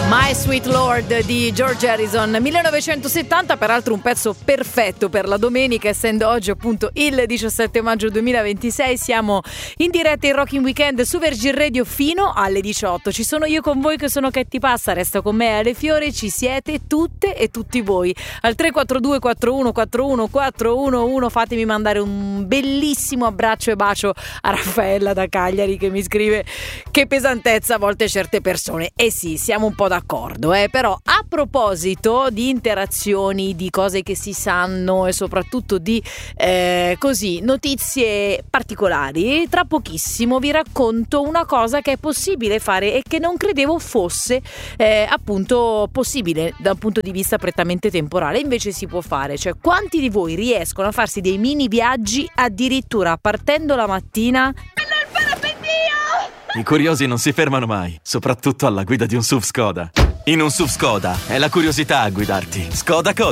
My Sweet Lord di George Harrison, 1970, peraltro un pezzo perfetto per la domenica, essendo oggi appunto il 17 maggio 2026. Siamo in diretta in Rocking Weekend su Virgin Radio fino alle 18. Ci sono io con voi che sono Katy Passa, resta con me Ale Fiore, ci siete tutte e tutti voi al 342 41 41 411. Fatemi mandare un bellissimo abbraccio e bacio a Raffaella da Cagliari che mi scrive che pesantezza a volte certe persone. E sì, siamo un po' d'accordo, però a proposito di interazioni, di cose che si sanno e soprattutto di così notizie particolari, tra pochissimo vi racconto una cosa che è possibile fare e che non credevo fosse appunto possibile da un punto di vista prettamente temporale, invece si può fare. Cioè, quanti di voi riescono a farsi dei mini viaggi addirittura partendo la mattina? I curiosi non si fermano mai, soprattutto alla guida di un SUV Skoda. In un SUV Skoda è la curiosità a guidarti. Skoda